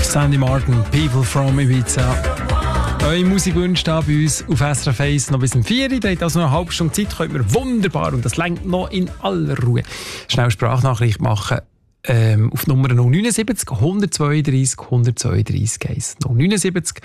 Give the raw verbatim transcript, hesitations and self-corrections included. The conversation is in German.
Sandy Martin, People from Ibiza. Eure Musikwünsche da bei uns auf S R F eins noch bis um vier Uhr. Ihr habt also noch eine halbe Stunde Zeit, könnt ihr wunderbar, und das reicht noch in aller Ruhe, schnell Sprachnachricht machen ähm, auf Nummer null neun sieben null eins zwei drei eins eins zwei drei eins null neun sieben null